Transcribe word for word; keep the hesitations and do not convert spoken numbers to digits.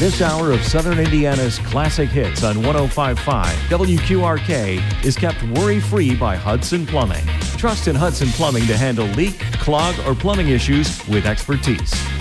This hour of Southern Indiana's classic hits on one oh five point five W Q R K is kept worry-free by Hudson Plumbing. Trust in Hudson Plumbing to handle leak, clog, or plumbing issues with expertise.